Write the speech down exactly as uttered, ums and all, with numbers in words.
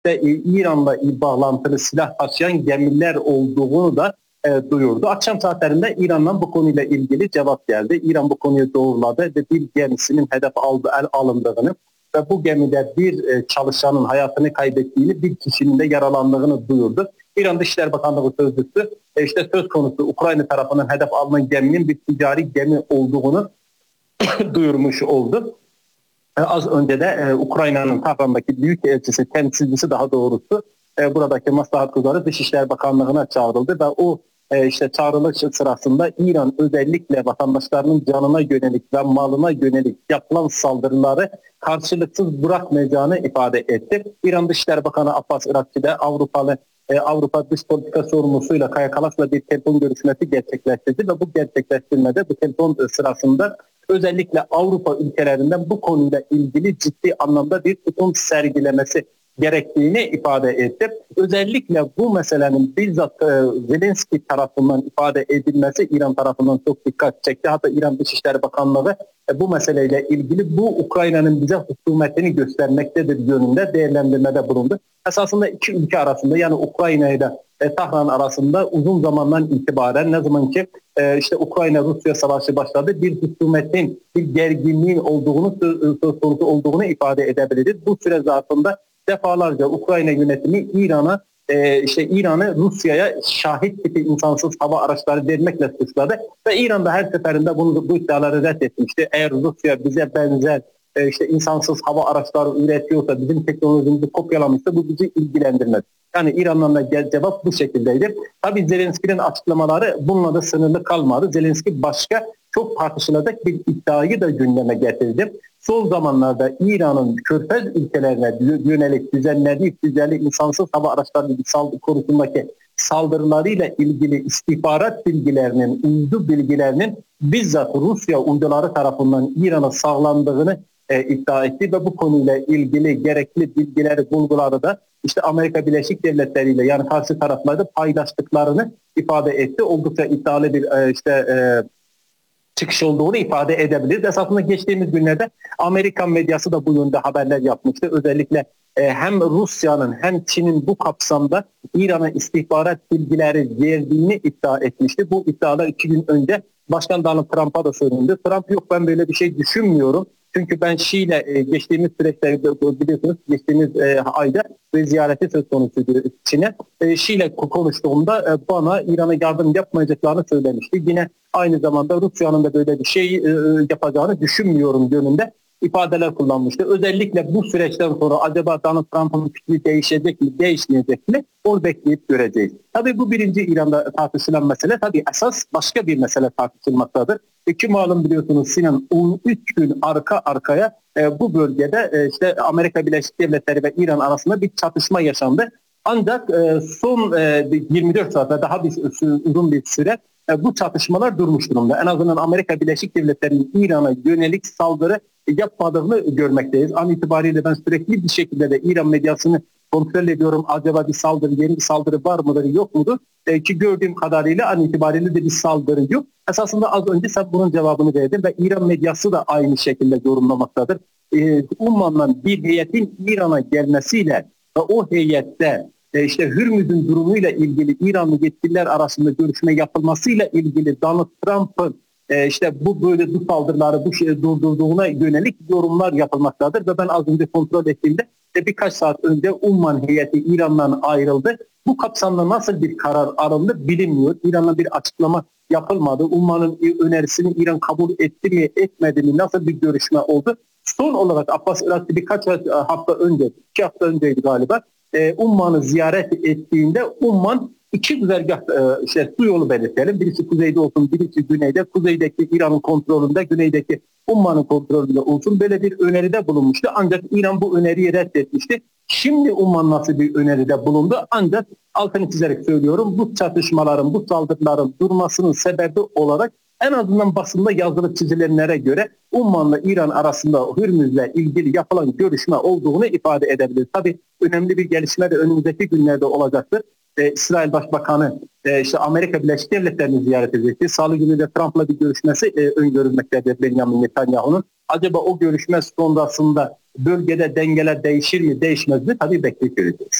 işte İran'la bağlantılı silah taşıyan gemiler olduğunu da e, duyurdu. Akşam saatlerinde İran'dan bu konuyla ilgili cevap geldi. İran bu konuyu doğruladı ve bir gemisinin hedef aldı, el alındığını ve bu gemide bir e, çalışanın hayatını kaybettiğini, bir kişinin de yaralandığını duyurdu. İran Dışişleri Bakanlığı sözcüsü e, işte söz konusu Ukrayna tarafından hedef alınan geminin bir ticari gemi olduğunu duyurmuş oldu. E, az önce de e, Ukrayna'nın Tahran'daki büyükelçisi, temsilcisi daha doğrusu e, buradaki maslahat kurulu Dışişleri Bakanlığı'na çağrıldı ve o e, işte çağrılış sırasında İran özellikle vatandaşlarının canına yönelik ve malına yönelik yapılan saldırıları karşılıksız bırakmayacağını ifade etti. İran Dışişleri Bakanı Abbas Irakçı da Avrupalı e, Avrupa Dış Politika sorumlusuyla Kaja Kallas'la bir telefon görüşmesi gerçekleştirdi ve bu gerçekleştirmede bu telefon sırasında özellikle Avrupa ülkelerinden bu konuyla ilgili ciddi anlamda bir tutum sergilemesi gerektiğini ifade etti. Özellikle bu meselenin bizzat e, Zelenski tarafından ifade edilmesi İran tarafından çok dikkat çekti. Hatta İran Dışişleri Bakanlığı e, bu meseleyle ilgili bu Ukrayna'nın bize husumetini göstermektedir yönünde değerlendirmede bulundu. Esasında iki ülke arasında yani Ukrayna ile e, Tahran arasında uzun zamandan itibaren ne zaman ki e, işte Ukrayna-Rusya savaşı başladı bir husumetin, bir gerginliğin olduğunu, söz konusu olduğunu ifade edebiliriz. Bu süre zarfında defalarca Ukrayna yönetimi İran'a e, işte İran'ı Rusya'ya şahit tipi insansız hava araçları vermekle suçladı ve İran da her seferinde bunu bu iddiaları reddetmişti. Eğer Rusya bize benzer e, işte insansız hava araçları üretiyorsa, bizim teknolojimizi kopyalamışsa bu bizi ilgilendirmez. Yani İran'dan da cevap bu şekildeydi. Tabii Zelenski'nin açıklamaları bununla da sınırlı kalmadı. Zelenski başka çok tartışılacak bir iddiayı da gündeme getirdi. Son zamanlarda İran'ın Körfez ülkelerine yönelik düzenlediği düzenli insansız hava araçları konusundaki saldırılarıyla ilgili istihbarat bilgilerinin, uydu bilgilerinin bizzat Rusya uyduları tarafından İran'a sağlandığını e, iddia etti ve bu konuyla ilgili gerekli bilgileri, bulguları da işte Amerika Birleşik Devletleri ile yani karşı taraflarda paylaştıklarını ifade etti. Oldukça iddialı bir e, işte e, çıkış olduğunu ifade edebiliriz. Esasında geçtiğimiz günlerde Amerikan medyası da bu yönde haberler yapmıştı. Özellikle e, hem Rusya'nın hem Çin'in bu kapsamda İran'a istihbarat bilgileri verdiğini iddia etmişti. Bu iddialar iki gün önce Başkan Donald Trump'a da söylendi. Trump yok ben böyle bir şey düşünmüyorum. Çünkü ben Şii ile e, geçtiğimiz süreçte biliyorsunuz geçtiğimiz e, ayda ve ziyareti söz konusuydu Çin'e. E, Şii ile konuştuğumda e, bana İran'a yardım yapmayacaklarını söylemişti. Yine aynı zamanda Rusya'nın da böyle bir şey e, yapacağını düşünmüyorum yönünde ifadeler kullanmıştı. Özellikle bu süreçten sonra acaba Donald Trump'ın fikri değişecek mi, değişmeyecek mi? Onu bekleyip göreceğiz. Tabii bu birinci İran'da tartışılan mesele. Tabii esas başka bir mesele tartışılmaktadır. İki malum biliyorsunuz Sinan on üç gün arka arkaya e, bu bölgede e, işte Amerika Birleşik Devletleri ve İran arasında bir çatışma yaşandı. Ancak e, son e, yirmi dört saatte daha bir uzun bir süre e, bu çatışmalar durmuş durumda. En azından Amerika Birleşik Devletleri'nin İran'a yönelik saldırı yapmadığını görmekteyiz. An itibariyle ben sürekli bir şekilde de İran medyasını kontrol ediyorum. Acaba bir saldırı, yeni bir saldırı var mıdır, yok mudur? E, ki gördüğüm kadarıyla an itibariyle de bir saldırı yok. Esasında az önce sen bunun cevabını verdin ve İran medyası da aynı şekilde yorumlamaktadır. E, Umman'dan bir heyetin İran'a gelmesiyle ve o heyette e, işte Hürmüz'ün durumuyla ilgili İranlı yetkililer arasında görüşme yapılmasıyla ilgili Donald Trump'ın e, işte bu böyle bu saldırıları bu şeyi durdurduğuna yönelik yorumlar yapılmaktadır ve ben az önce kontrol ettiğimde de birkaç saat önce Umman heyeti İran'dan ayrıldı. Bu kapsamda nasıl bir karar alındı bilinmiyor. İran'la bir açıklama yapılmadı. Umman'ın önerisini İran kabul etti mi etmedi mi nasıl bir görüşme oldu? Son olarak Abbas Irakçı birkaç hafta önce, iki hafta önceydi galiba, e, Umman'ı ziyaret ettiğinde Umman iki güzergah e, işte su yolu belirtelim. Birisi kuzeyde olsun, birisi güneyde. Kuzeydeki İran'ın kontrolünde, güneydeki Umman'ın kontrolünde olsun. Böyle bir öneride bulunmuştu. Ancak İran bu öneriyi reddetmişti. Şimdi Umman nasıl bir öneride bulundu? Ancak altını çizerek söylüyorum. Bu çatışmaların, bu saldırıların durmasının sebebi olarak en azından basında yazılı çizilenlere göre Umman'la İran arasında Hürmüz'le ilgili yapılan görüşme olduğunu ifade edebilir. Tabii önemli bir gelişme de önümüzdeki günlerde olacaktır. Ee, İsrail Başbakanı e, işte Amerika Birleşik Devletleri'ni ziyaret edecekti. Salı günü de Trump'la bir görüşmesi e, öngörülmektedir Benjamin Netanyahu'nun. Acaba o görüşme sonrasında bölgede dengeler değişir mi, değişmez mi? Tabii bekleyip göreceğiz.